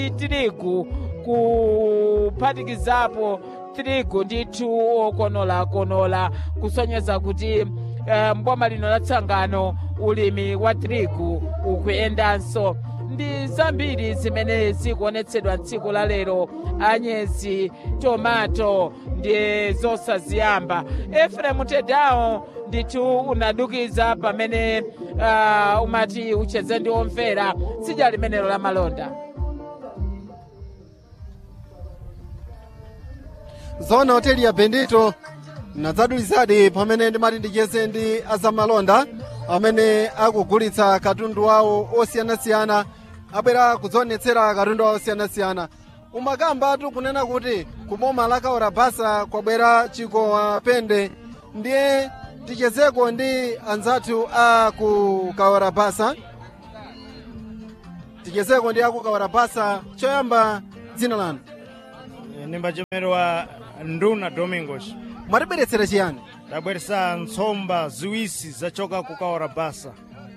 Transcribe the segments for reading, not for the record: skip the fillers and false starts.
ndi tirigu kuphatikizapo tirigu ndithu okonola kusonyeza kuti mboma lino la Tsangano ulimi wa tirigu ukuyendanso. Ndi zambiri zimene zikuonetsedwa tsiku la lero, anyezi, tomato ndi zosaziyamba. Efrem Tedawo ndithu unadukiza pamene umati ucheze ndi omvera sija limenelo la malonda. Zona hoteli ya Bendito nadzadulizadi pamene ndimati ndicheze ndi azamalonda amene akugulitsa katundu wawo osiyanasiyana, abwera kudzionetsera katundu wawo osiyanasiyana. Umakambatu kunena kuti kuboma la Kaorabasa kwabwera chikowa pende, ndiye tichezeko ndi anzathu a ku Kaorabasa. Tichezeko ndi aku Kaorabasa. Choyamba dzina lanu? Nimbachemerwa Nduna Domingos. Mwatibweretsera chiyani? Tabweresa nsomba ziwisi zachoka ku Kaorabasa.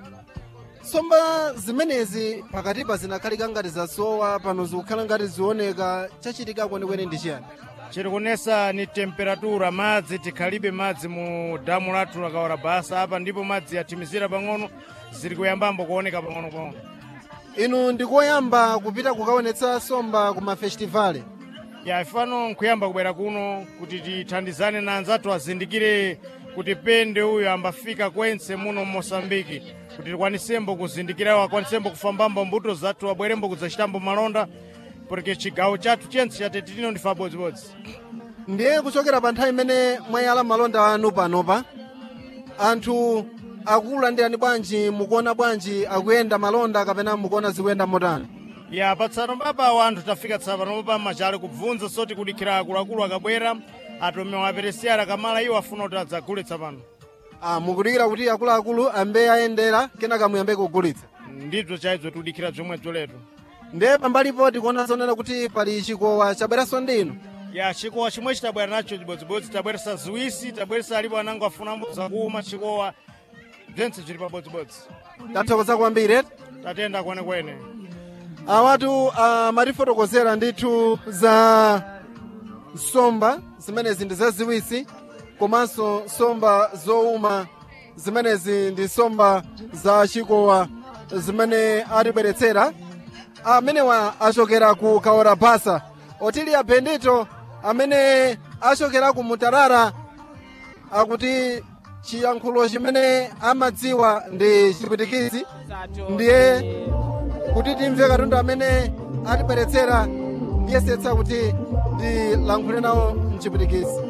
Nsomba zimenezi pakatipa zinakhalika ngati zasowa, pano zikukhala ngati zioneka. Chachitika kwenikweni ndi chiyani? Chiri kunesa ni temperatura, madzi tikhalibe madzi mu damu lathu la Kaorabasa apa, ndipo madzi yathimizira pang'ono, ziri kuyambambo kuoneka pang'ono. Inu ndikoyamba kupita kukaonetsa nsomba ku mafestivale? Ya ifano nkuyamba kubwera kuno kuti tithandizane na anzathu azindikire kuti pende uyu ambafika kwense muno Mosambiki, kuti tikwanisembo kuzindikirawo, akwanisembo kufambambo mbuto zathu, abwerembo kudzachitambo malonda, porque chigawo chathu chense chatete tino ndifa bodzibodzi. Ndiye kuchokera pa nthawi imene mwayala malonda anu panopa, anthu akulandirani bwanji, mukuona bwanji akuyenda malonda kapena mukuona zikuyenda motani? Ya patsano baba anthu tafika tsapano pa machale kubvunza soti kudikira akuluakulu akabwera atomewa aperesiara kamala iwo afuna kuti adzagulitsa pano. Mukudikira kuti akuluakulu ambe ayendera kenaka muyambe kugulitsa? Ndibzo chaidzo tudikira zomwezo letu. Ndiye pambalipo tikuona zonena kuti pali chikowa chabweranso ndinu? Ya chikowa chimwe chitabwera nacho chibodzibodzi, tabweresa ziwisi, tabweresa alipo anango afunambo zakuma chikowa bzense chili pabodzibodzi. Tathokoza kwambiri. Tatenda kwenekwene. Awatu matifotokozera ndithu za nsomba zimenezi ndi zaziwisi, komanso nsomba zowuma zimenezi ndi nsomba za chikowa zimene atibweretsera. Amenewa achokera ku Kaorabasa. Otilia Bendito amene achokera ku Mutarara akuti chiyankhulo chimene amadziwa ndi chipwitikizi, ndiye kuti timve katundu amene atibweretsera ndiyesetsa kuti ndilankhule nawo mchipwitikizi.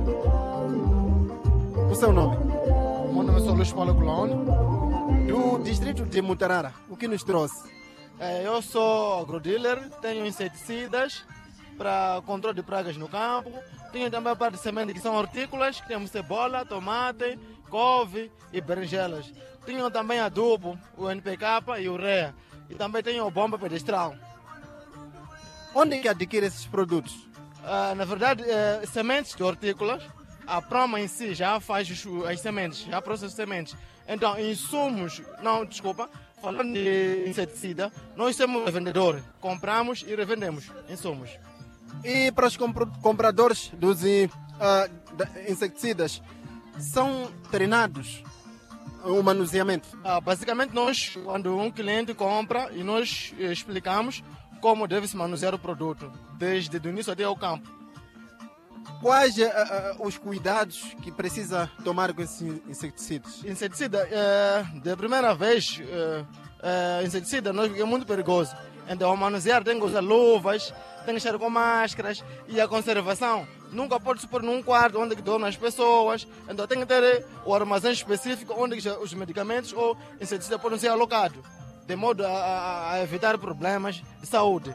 O seu nome? Meu nome é Luís Paulo Colón. Do distrito de Mutarara, o que nos trouxe? Eu sou agrodealer, tenho inseticidas para controle de pragas no campo. Tenho também a parte de sementes que são hortícolas, que temos cebola, tomate, couve e berinjelas. Tenho também adubo, o NPK e ureia. E também tenho bomba pedestral. Onde que adquire esses produtos? Na verdade, sementes de hortícolas, a Proma em si já faz as sementes, já processa as sementes. Então, insumos, não, desculpa, falando de inseticida, nós somos vendedores, compramos e revendemos insumos. E para os compradores dos inseticidas, são treinados o manuseamento? Basicamente, nós, quando um cliente compra, e nós explicamos como deve se manusear o produto, desde o início até o campo. Quais os cuidados que precisa tomar com esses inseticidas? Inseticida, de primeira vez, inseticida é muito perigoso. Então, ao manusear tem que usar luvas, tem que estar com máscaras, e a conservação nunca pode se pôr num quarto onde dormem as pessoas. Então tem que ter o armazém específico onde os medicamentos ou inseticidas podem ser alocados, de modo a evitar problemas de saúde.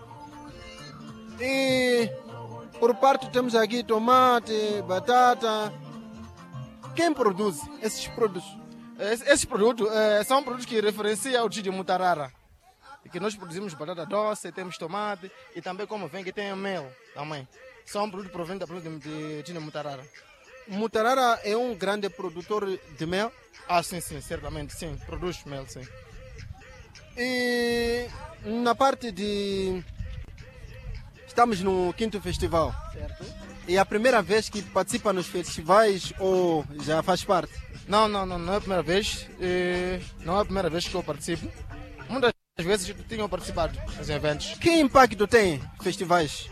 E por parte temos aqui tomate, batata. Quem produz esses produtos? Esses produtos são produtos que referenciam o de Mutarara. Que nós produzimos batata doce, temos tomate e também, como vem, que tem mel também. São produtos provenientes da produção de Mutarara. Mutarara é um grande produtor de mel? Sim, certamente, sim. Produz mel, sim. E na parte de estamos no 5º festival. Certo? É a primeira vez que participa nos festivais ou já faz parte? Não é a primeira vez. Não é a primeira vez que eu participo. Muitas vezes eu tenho participado nos eventos. Que impacto tem festivais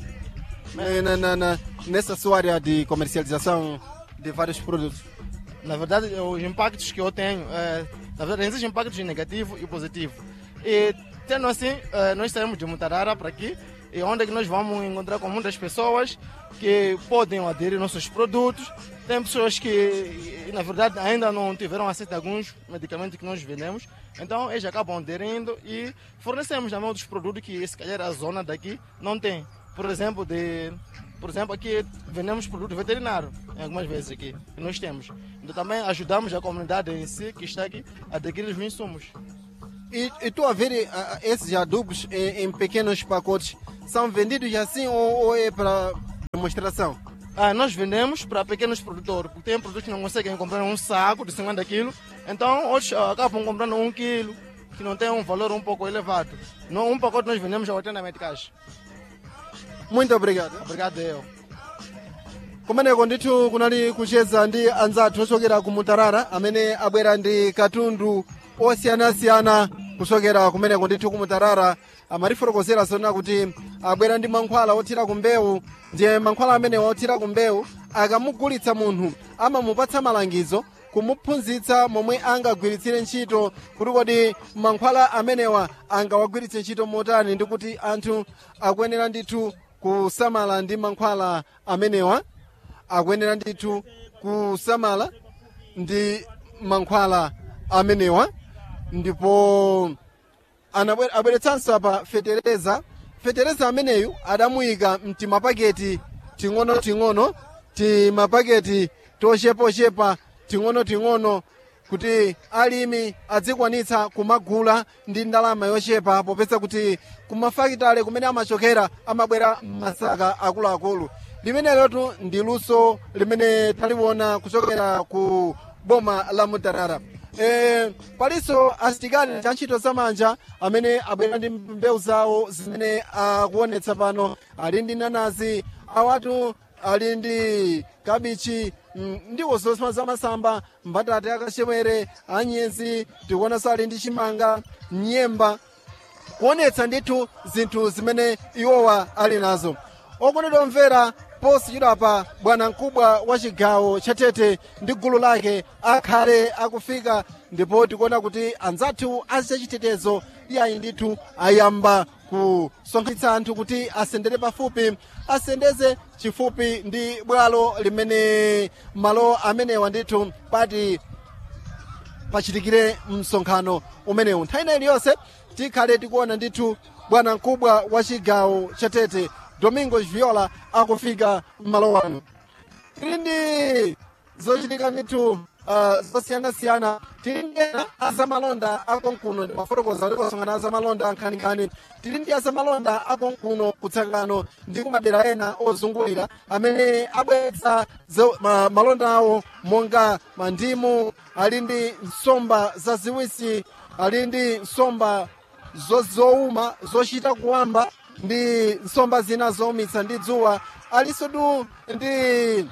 nessa sua área de comercialização de vários produtos? Na verdade, os impactos que eu tenho, na verdade, existem impactos negativos e positivos. E tendo assim, nós saímos de Mutarara para aqui, e onde é que nós vamos encontrar com muitas pessoas que podem aderir nossos produtos. Tem pessoas que, na verdade, ainda não tiveram acesso a alguns medicamentos que nós vendemos, então eles acabam aderindo e fornecemos também outros produtos que, se calhar, a zona daqui não tem. Por exemplo, aqui vendemos produtos veterinários, algumas vezes aqui, que nós temos. Então também ajudamos a comunidade em si, que está aqui, a adquirir os insumos. E tu a ver esses adubos em pequenos pacotes, são vendidos assim ou é para demonstração? Nós vendemos para pequenos produtores, porque tem produtos que não conseguem comprar um saco de 50 quilos, então outros acabam comprando 1 quilo, que não tem um valor um pouco elevado. Um pacote nós vendemos a 80 meticais. Muito obrigado. Obrigado eu. kumeneko ndithu kunali kucheza ndi anzathu ochokera ku Mutarara amene abwera ndi katundu osiyanasiyana kuchokera kumeneko ndithu ku Mutarara. Amatifotokozera zona kuti abwera ndi mankhwala othira ku mbewu, ndiye mankhwala amene othira ku mbewu akamugulitsa munthu amamupatsa malangizo kumuphunzitsa momwe angagwiritsire ntchito kuti kodi mankhwala amenewa angawagwiritse ntchito motani ndi kuti anthu akuyenera ndithu kusamala ndi mankhwala amenewa, akuyenera ndithu kusamala ndi mankhwala amenewa. Ndipo abweretsanso apa fetereza ameneyu adamuyika mtimapaketi ting'ono timapaketi tochepa ting'ono kuti alimi adzikwanitsa kumagula ndi ndalama yochepa, popeza kuti kumafakitale kumene amachokera amabwera masaka akuluakulu. Limenelotu ndi luso limene taliona kuchokera ku boma la Mutarara. Palinso asitikali cha ntchito zamanja amene abwera ndi mbewu zawo zimene akuonetsa pano. Ali ndi nanasi, awatu ali ndi kabichi, ndiwo zosema zamasamba, mbatata yakachewere, anyezi, tikuonanso ali ndi chimanga, nyemba, kuonetsa ndithu zinthu zimene iwowa ali nazo. Okondedwa omvera, posachedwa pa bwana mkubwa wa chigawo cha Tete ndi gulu lake akhale akufika, ndipo tikuona kuti anzathu azachitetezo iyayi ndithu ayamba kusonkhanitsa anthu kuti asendere pafupi, asendeze chifupi ndi bwalo limene malo amenewa ndithu pati pachitikire msonkhano umenewu. Nthawi ina iliyonse tikhale tikuona ndithu bwana mkubwa wa chigawo cha Tete Domingos Viola akufika m'malo wanu. Tili ndi zochitika ndithu zosiyanasiyana. Tili ndi azamalonda akonkuno ndi mafotokoza kuti kwasonkhana azamalonda nkhaninkhani. Tili ndi azamalonda akonkuno kutsangano ndi kumadera ena ozungulira amene abweretsa malonda awo monga mandimu, ali ndi nsomba zaziwisi, ali ndi nsomba zowuma zochita kuwamba, ndi nsomba zina zowumitsa ndi dzuwa. Alisodu ndi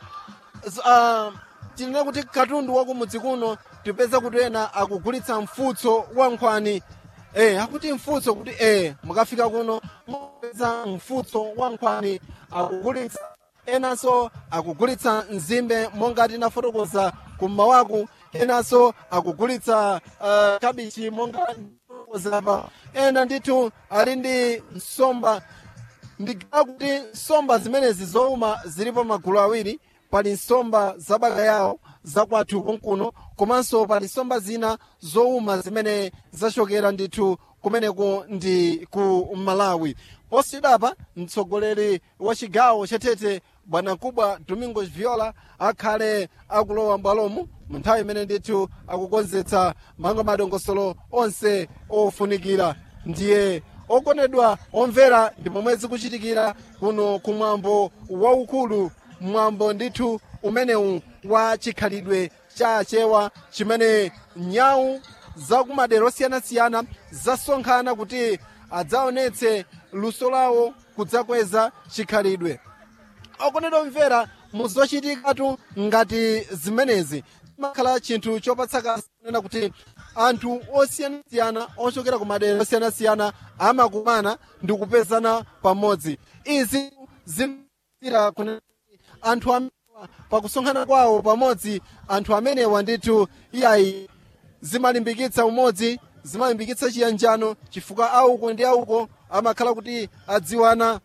tinena kuti katundu wakumudzi kuno tipeza kuti ena akugulitsa mfutso wa nkhwani. Akuti mfutso kuti mukafika kuno mupeza mfutso wa nkhwani akugulitsa. Enanso akugulitsa nzimbe monga tinafotokoza kummawaku, enanso akugulitsa kabichi monga zapa. Ena ndithu ali ndi nsomba. Ndigawa kuti nsomba zimenezi zowuma zilipo magulu awiri. Pali nsomba zabaka yawo zakwathu konkuno, komanso pali nsomba zina zowuma zimene zachokera ndithu kumeneko ndi ku Malawi. Posachedwapa mtsogoleri wa chigawo cha Tete bwana mkubwa Domingos Viola akhale akulowa m'bwalomu mu nthawi imene ndithu akukonzetsa madongosolo onse ofunikira. Ndiye okondedwa omvera, ndi pomwe zikuchitikira kuno kumwambo waukulu, mwambo ndithu umenewu wa chikhalidwe cha achewa, chimene nyau zakumadera osiyanasiyana zasonkhana kuti adzaonetse luso lawo kudzakweza chikhalidwe. Okondedwa omvera, muzochitikatu ngati zimenezi makhala chinthu chopatsa kaso kunena kuti anthu osiyanasiyana ochokera ku madera osiyanasiyana amakumana ndi kupezana pamodzi. Izi zimira kunena anthu amenewa pakusonkhana kwawo pamodzi, anthu amenewa ndithu iyayi zimalimbikitsa umodzi, zimalimbikitsa chiyanjano, chifukwa auko ndi auko amakhala kuti adziwana,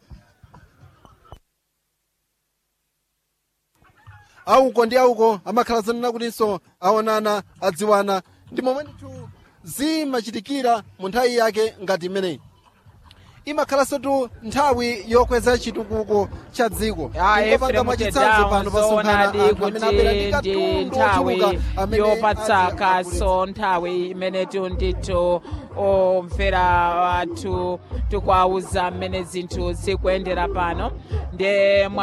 auko ndi auko amakhala zanena kutinso aonana adziwana. Ndi momwe ndithu zimachitikira mu nthawi yake ngati imeneyi. Imakhalanso tu nthawi yokweza chitukuko cha dziko. Efrem Tedawo zoonadi kuti ndi nthawi yopatsa kaso, nthawi imenetu ndithu omvera wathu tikuwauza mmene zinthu zikuyendera pano.